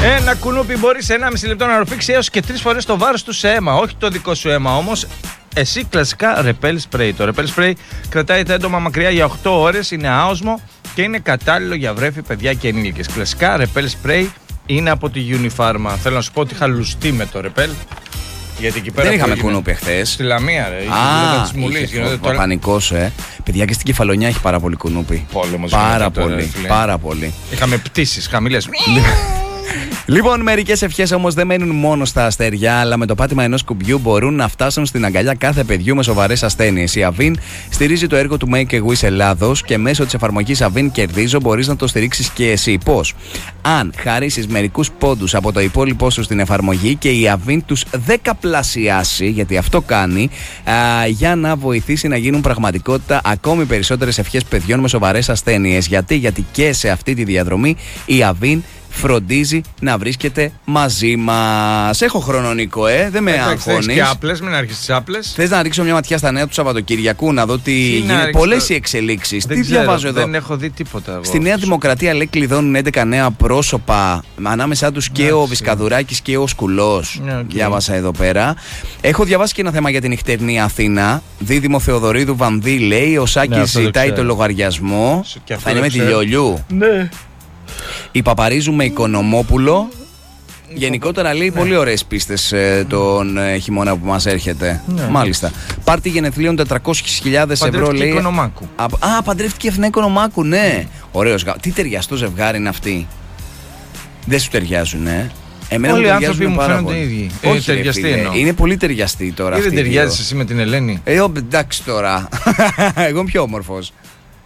Ένα κουνούπι μπορεί σε 1,5 λεπτό να ρουφήξει έως και 3 φορές το βάρος του σε αίμα. Όχι το δικό σου αίμα όμως. Εσύ κλασικά Repel Spray. Το Repel Spray κρατάει τα έντομα μακριά για 8 ώρες, είναι άοσμο και είναι κατάλληλο για βρέφη, παιδιά και ενήλικες. Κλασικά Repel Spray είναι από τη Unifarma. Θέλω να σου πω ότι είχα λουστεί με το Repel. Γιατί εκεί πέρα δεν είχαμε κουνούπι χθες. Στη Λαμία, ρε. Ο πανικός, παιδιά, και στην Κεφαλονιά έχει πάρα πολύ κουνούπι. Πόλεμος. Πάρα πολύ. Είχαμε πτήσεις χαμηλές. Λοιπόν, μερικές ευχές όμως δεν μένουν μόνο στα αστέρια, αλλά με το πάτημα ενός κουμπιού μπορούν να φτάσουν στην αγκαλιά κάθε παιδιού με σοβαρές ασθένειες. Η Avin στηρίζει το έργο του Make a Wish Ελλάδος και μέσω της εφαρμογής Avin Κερδίζω μπορείς να το στηρίξεις και εσύ. Πώς? Αν χαρίσεις μερικούς πόντους από το υπόλοιπό σου στην εφαρμογή και η Avin τους 10πλασιάσει, γιατί αυτό κάνει, για να βοηθήσει να γίνουν πραγματικότητα ακόμη περισσότερες ευχές παιδιών με σοβαρές ασθένειες. Γιατί και σε αυτή τη διαδρομή η Avin φροντίζει να βρίσκεται μαζί μας. Έχω χρόνο, Νίκο, δεν με αγχώνεις. Θες και άπλες, μην άρχισεις τις άπλες. Θες να ρίξω μια ματιά στα νέα του Σαββατοκυριακού, να δω τι γίνεται? Πολλές οι εξελίξεις. Τι διαβάζω εδώ? Δεν έχω δει τίποτα εγώ. Στη Νέα Δημοκρατία, λέει, κλειδώνουν 11 νέα πρόσωπα. Ανάμεσά τους και ο Βυσκαδουράκης και ο Σκουλός. Διάβασα εδώ πέρα. Έχω διαβάσει και ένα θέμα για την νυχτερινή Αθήνα. Δίδυμο Θεοδωρίδου Βανδύ, λέει. Ο Σάκης ζητάει το λογαριασμό. Θα είναι με τη Λιολιού. Ναι. Η Παπαρίζου με Οικονομόπουλο. Γενικότερα, λέει, πολύ ωραίες πίστες τον χειμώνα που μας έρχεται. Μάλιστα. Πάρτι γενεθλίων 400.000 ευρώ, λέει. Οικονομάκου. Παντρεύτηκε η Αθηνά Οικονομάκου, ναι. Ωραίος. Τι ταιριαστό ζευγάρι είναι αυτή. Δεν σου ταιριάζουν, Εμένα όλοι οι άνθρωποι ταιριάζουν μου πάρα φαίνονται πολύ. ίδιοι. Όχι, ταιριαστή εννοώ. Είναι πολύ ταιριαστή τώρα. Δεν ταιριάζεις εσύ με την Ελένη? Εντάξει τώρα. Εγώ είμαι πιο όμορφος.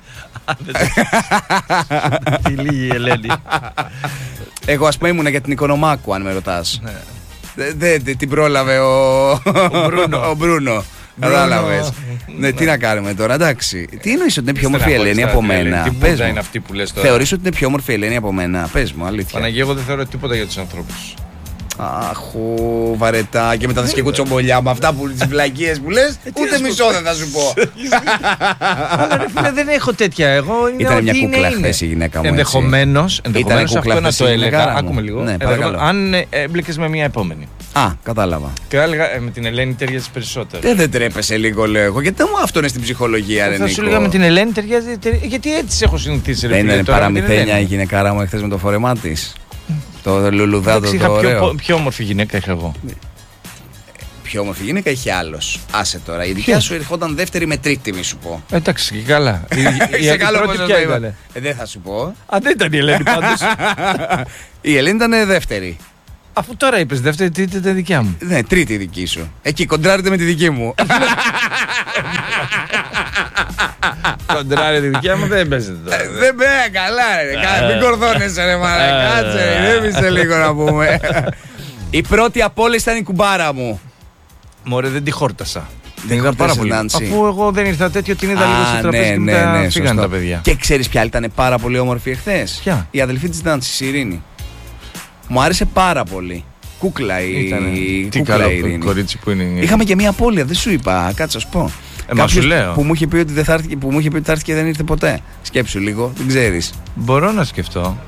Τι λίγη η Ελένη. Εγώ, ας πούμε, ήμουνα για την Οικονομάκου, αν με ρωτάς. Δεν την πρόλαβε ο Μπρούνο. Κατάλαβες. Ναι, τι να κάνουμε τώρα, εντάξει. Τι εννοείς ότι είναι πιο όμορφη η Ελένη από μένα? Τι μπούδα είναι αυτή που λες τώρα? Θεωρείς ότι είναι πιο όμορφη η Ελένη από μένα? Πες μου, αλήθεια. Παναγία, εγώ δεν θεωρώ τίποτα για τους ανθρώπους. Αχού, βαρετά, και με τα δυσκεκού τσομπολιά, με αυτά που τις βλακίες που λες, ούτε μισό δεν θα σου πω. Αλλά ρε φίλε, δεν έχω τέτοια. Εγώ ήταν μια κούκλα χθες η γυναίκα μου. Ενδεχομένως αυτό να το έλεγα. Άκουμε λίγο. Αν έμπλεκες με μια επόμενη. Κατάλαβα. Και έλεγα με την Ελένη ταιριάζει περισσότερο. Δεν τρέπεσαι λίγο, λέω εγώ? Γιατί μου αυτό είναι στην ψυχολογία, ρε Νίκο. Θα σου έλεγα με την Ελένη ταιριάζει. Γιατί έτσι έχω συνηθίσει. Δεν είναι παραμυθένια η γυναικάρα μου εχθές με το φόρεμά της? Το λουλουδάδο το ωραίο. Πιο όμορφη γυναίκα είχα εγώ. Πιο όμορφη γυναίκα είχε άλλος. Άσε τώρα. Η δικιά σου ερχόταν δεύτερη με τρίτη, μη σου πω. Εντάξει, και καλά. Η καλό πρώτη ποια ήταν? Δεν θα σου πω. Δεν ήταν η Ελένη πάντως. Η Ελένη ήταν δεύτερη. Αφού τώρα είπες δεύτερη, τρίτη ήταν δικιά μου. Ναι, τρίτη η δική σου. Εκεί κοντράρετε με τη δική μου. Κοντράρετε τη δικιά μου, δεν παίζετε τώρα. Δεν παίζει, καλά ρε. Μην κορδώνεσαι ρε μάνα. Κάτσε, ρέμισε λίγο να πούμε. Η πρώτη από όλες ήταν η κουμπάρα μου. Μωρέ, δεν τη χόρτασα. Δεν είδα πάρα πολύ. Αφού εγώ δεν ήρθα τέτοιο, την είδα λίγο στο τραπέζι και μετά φύγανε τα παιδιά. Και ξέρεις ποια ήταν πάρα πολύ όμορφη εχθές? Ποια? Η αδελφή της Νάνσης, η Ειρήνη. Μου άρεσε πάρα πολύ. Κούκλα η Ειρήνη. Κορίτσι που είναι. Είχαμε και μια απώλεια, δεν σου είπα, κάτσε να σου πω. Μα σου λέω. Που μου είχε πει ότι θα έρθει και δεν ήρθε ποτέ. Σκέψου λίγο, δεν ξέρεις. Μπορώ να σκεφτώ.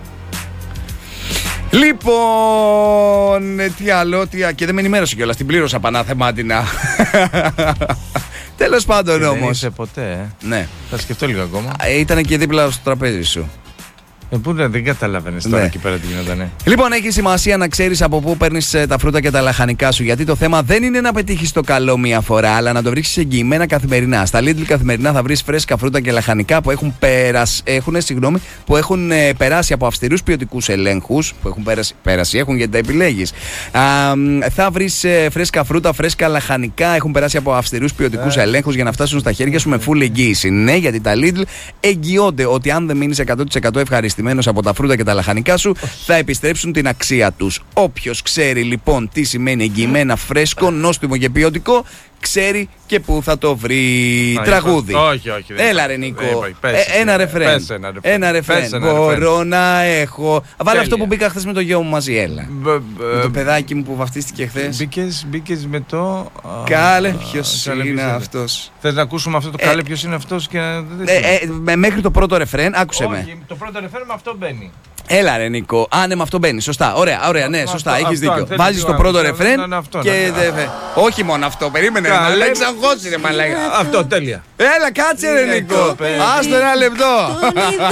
Λοιπόν, τι άλλο, και δεν με ενημέρωσε κιόλας, την πλήρωσα πανάθεμάτινα. Τέλος πάντων όμως. Δεν είσαι ποτέ, Ναι. Θα σκεφτώ λίγο ακόμα. Ήταν και δίπλα στο τραπέζι σου. Πού δεν καταλαβαίνεις τώρα εκεί πέρα τι γινότανε. Λοιπόν, έχει σημασία να ξέρεις από πού παίρνεις τα φρούτα και τα λαχανικά σου. Γιατί το θέμα δεν είναι να πετύχεις το καλό μία φορά, αλλά να το βρίσκεις εγγυημένα καθημερινά. Στα Lidl καθημερινά θα βρεις φρέσκα φρούτα και λαχανικά που που έχουν περάσει από αυστηρούς ποιοτικούς ελέγχους. Που έχουν έχουν γιατί τα επιλέγεις. Θα βρεις φρέσκα φρούτα, φρέσκα λαχανικά. Έχουν περάσει από αυστηρούς ποιοτικούς ελέγχους για να φτάσουν στα χέρια σου με full εγγύηση. Ναι, γιατί τα Lidl εγγυώνται ότι αν δεν μείνεις 100% ευχαριστημένος από τα φρούτα και τα λαχανικά σου, θα επιστρέψουν την αξία τους. Όποιος ξέρει λοιπόν τι σημαίνει εγγυημένα φρέσκο, νόστιμο και ποιοτικό, ξέρει και πού θα το βρει. Τραγούδι. Όχι. Έλα ρε Νίκο. Ένα ρεφρέν. Ένα ρεφρέν. Μπορώ να έχω. Βάλε αυτό που μπήκα χθες με το γιο μου μαζί. Έλα. Με το παιδάκι μου που βαφτίστηκε χθες. Μπήκες με το. Κάλε, ποιος είναι αυτός? Θες να ακούσουμε αυτό το κάλε, ποιος είναι αυτός? Μέχρι το πρώτο ρεφρέν, άκουσε με. Το πρώτο ρεφρέν με αυτό μπαίνει. Έλα ρε Νίκο. Α, ναι, με αυτό μπαίνει. Σωστά. Ωραία, ναι, σωστά. Έχεις δίκιο. θέλει Βάζεις λίγο το πρώτο αυτό, ρεφρέν αυτό, και. Όχι μόνο αυτό, περίμενε. Να λέει ξαγχώσει, ρε μαλάκα. Αυτό, τέλεια. Έλα, κάτσε ρε Νίκο. Άστο ένα λεπτό.